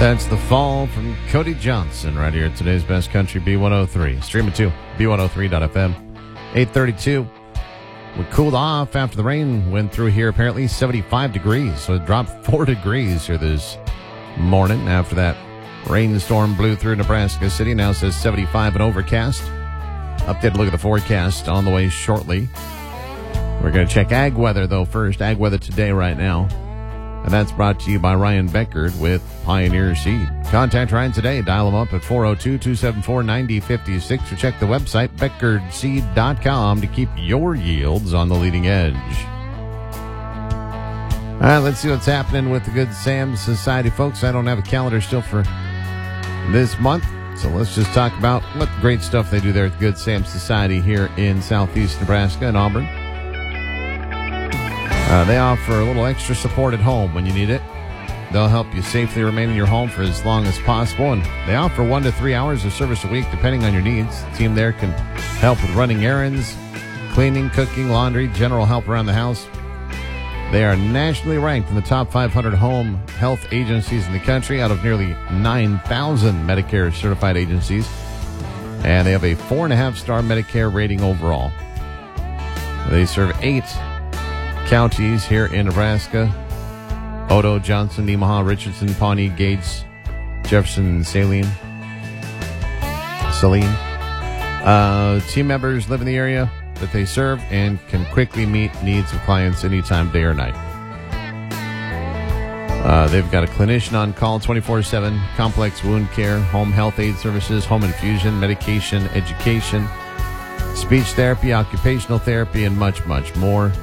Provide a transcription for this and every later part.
That's The Fall from Cody Johnson right here at today's Best Country B103. Stream it to B103.fm. 8:32. We cooled off after the rain went through here. Apparently 75 degrees. So it dropped 4 degrees here this morning after that rainstorm blew through Nebraska City. Now it says 75 and overcast. Updated look at the forecast on the way shortly. We're going to check ag weather, though, first. Ag weather today right now. And that's brought to you by Ryan Beckard with Pioneer Seed. Contact Ryan today. Dial him up at 402-274-9056 or check the website, beckardseed.com, to keep your yields on the leading edge. All right, let's see what's happening with the Good Sam Society, folks. I don't have a calendar still for this month, so let's just talk about what great stuff they do there at the Good Sam Society here in southeast Nebraska and Auburn. They offer a little extra support at home when you need it. They'll help you safely remain in your home for as long as possible, and they offer 1 to 3 hours of service a week depending on your needs. The team there can help with running errands, cleaning, cooking, laundry, general help around the house. They are nationally ranked in the top 500 home health agencies in the country out of nearly 9,000 Medicare certified agencies, and they have a 4.5-star Medicare rating overall. They serve 8 counties here in Nebraska: Odo, Johnson, Nemaha, Richardson, Pawnee, Gates, Jefferson, and Saline. Team members live in the area that they serve and can quickly meet needs of clients anytime, day or night. They've got a clinician on call 24/7, complex wound care, home health aid services, home infusion, medication, education, speech therapy, occupational therapy, and much, much more.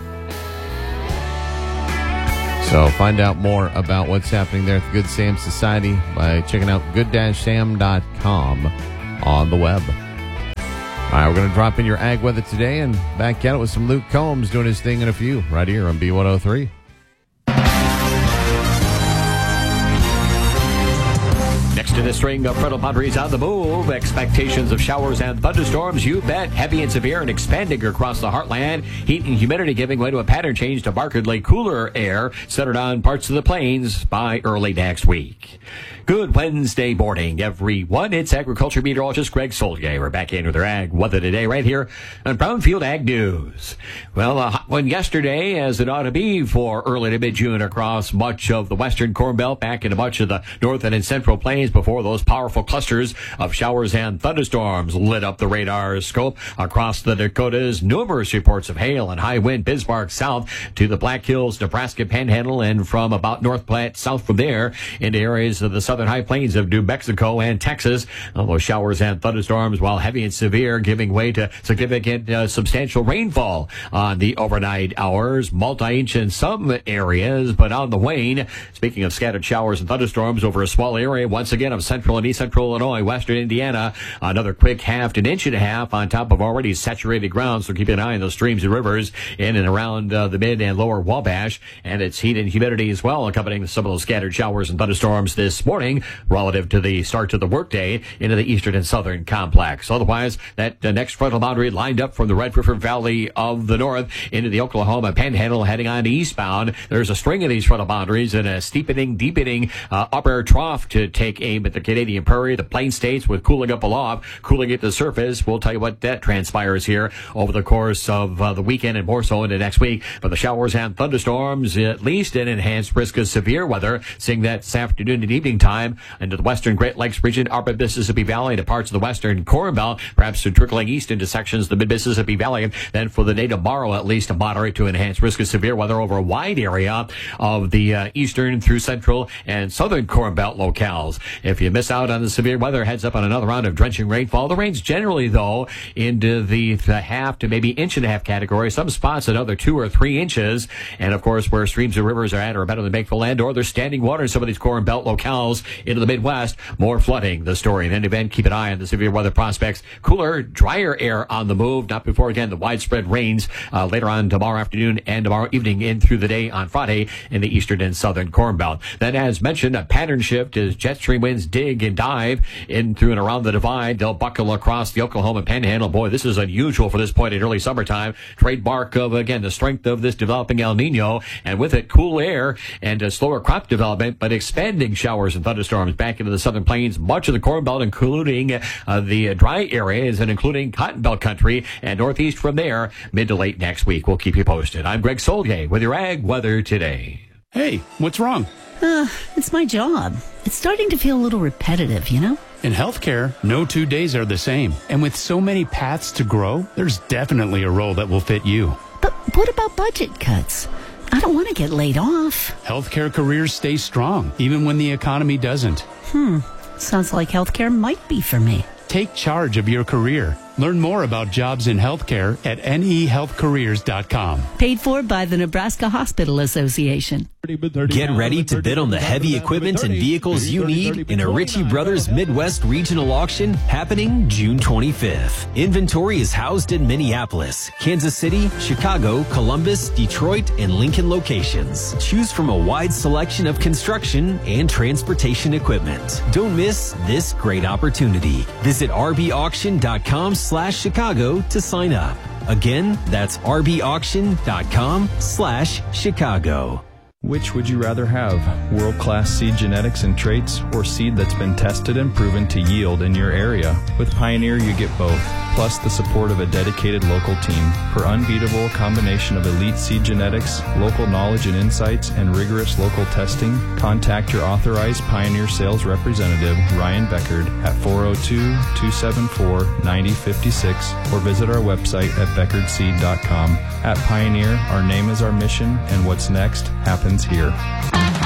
So find out more about what's happening there at the Good Sam Society by checking out good-sam.com on the web. All right, we're going to drop in your ag weather today and back at it with some Luke Combs doing his thing in a few right here on B103. Next to the string of frontal boundaries on the move, expectations of showers and thunderstorms, you bet, heavy and severe and expanding across the heartland. Heat and humidity giving way to a pattern change to markedly cooler air centered on parts of the plains by early next week. Good Wednesday morning, everyone. It's agriculture meteorologist Greg Soldier. We're back in with our ag weather today right here on Brownfield Ag News. Well, a hot one yesterday, as it ought to be for early to mid-June across much of the western Corn Belt, back into much of the northern and central plains before those powerful clusters of showers and thunderstorms lit up the radar scope across the Dakotas. Numerous reports of hail and high wind, Bismarck south to the Black Hills, Nebraska Panhandle, and from about North Platte south from there into areas of the southern high plains of New Mexico and Texas. Those showers and thunderstorms, while heavy and severe, giving way to significant substantial rainfall on the overnight hours. Multi-inch in some areas, but on the wane. Speaking of scattered showers and thunderstorms over a small area, once again, of central and east central Illinois, western Indiana, another quick half to an inch and a half on top of already saturated ground. So keep an eye on those streams and rivers in and around the mid and lower Wabash, and its heat and humidity as well, accompanying some of those scattered showers and thunderstorms this morning relative to the start to the workday into the eastern and southern complex. Otherwise, that next frontal boundary lined up from the Red River Valley of the north into the Oklahoma Panhandle heading on to eastbound. There's a string of these frontal boundaries and a steepening, deepening upper trough to take aim at the Canadian Prairie, the Plain States, with cooling up aloft, cooling at the surface. We'll tell you what that transpires here over the course of the weekend and more so into next week. But the showers and thunderstorms, at least an enhanced risk of severe weather, seeing that this afternoon and evening time into the western Great Lakes region, upper Mississippi Valley, to parts of the western Corn Belt, perhaps trickling east into sections of the mid-Mississippi Valley. And then for the day tomorrow, at least a moderate to enhanced risk of severe weather over a wide area of the eastern through central and southern Corn Belt locales. If you miss out on the severe weather, heads up on another round of drenching rainfall. The rain's generally, though, into the half to maybe inch and a half category. Some spots another 2 or 3 inches. And, of course, where streams and rivers are at or better than Bakeville Land, or there's standing water in some of these Corn Belt locales into the Midwest. More flooding, the story. In any event, keep an eye on the severe weather prospects. Cooler, drier air on the move. Not before, again, the widespread rains later on tomorrow afternoon and tomorrow evening in through the day on Friday in the eastern and southern Corn Belt. Then, as mentioned, a pattern shift as jet stream winds dip dig and dive in through and around the divide. They'll buckle across the Oklahoma Panhandle. Boy, this is unusual for this point in early summertime. Trademark of, again, the strength of this developing El Nino, and with it, cool air and slower crop development, but expanding showers and thunderstorms back into the southern plains, much of the Corn Belt, including the dry areas and including Cotton Belt country and northeast from there, mid to late next week. We'll keep you posted. I'm Greg Solgay with your Ag Weather Today. Hey, what's wrong? It's my job. It's starting to feel a little repetitive, you know? In healthcare, no 2 days are the same. And with so many paths to grow, there's definitely a role that will fit you. But what about budget cuts? I don't want to get laid off. Healthcare careers stay strong, even when the economy doesn't. Sounds like healthcare might be for me. Take charge of your career. Learn more about jobs in healthcare at nehealthcareers.com. Paid for by the Nebraska Hospital Association. Get ready to bid on the heavy equipment and vehicles you need in a Ritchie Brothers Midwest Regional Auction happening June 25th. Inventory is housed in Minneapolis, Kansas City, Chicago, Columbus, Detroit, and Lincoln locations. Choose from a wide selection of construction and transportation equipment. Don't miss this great opportunity. Visit rbauction.com/Chicago to sign up. Again, that's rbauction.com/Chicago. Which would you rather have? World-class seed genetics and traits, or seed that's been tested and proven to yield in your area? With Pioneer, you get both, plus the support of a dedicated local team. For unbeatable combination of elite seed genetics, local knowledge and insights, and rigorous local testing, contact your authorized Pioneer sales representative, Ryan Beckard, at 402-274-9056, or visit our website at beckardseed.com. At Pioneer, our name is our mission, and what's next happens here.